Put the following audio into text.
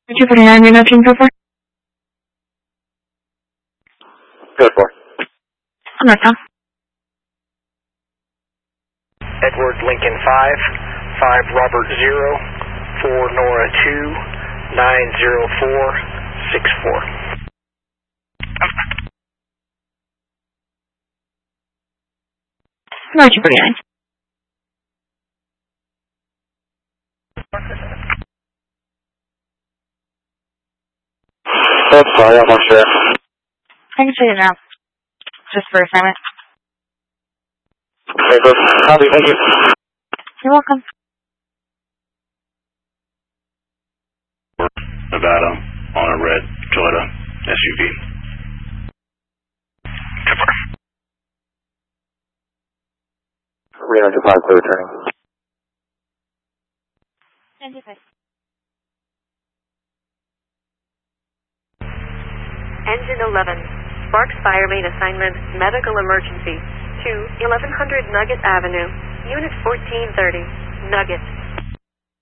249, you're not go for? Go for. I'm not done. Edward Lincoln 5, 5 Robert 0, 4 Nora 2, 904 64. No, 249. That's sorry, I'm not sure. I can say it now. Just for assignment. Okay, good. Copy, thank you. You're welcome. Nevada on a red Toyota SUV. Reno 25, clear returning. 95. Engine 11. Sparks Fire Main Assignment, Medical Emergency, to 1100 Nugget Avenue, Unit 1430, Nugget.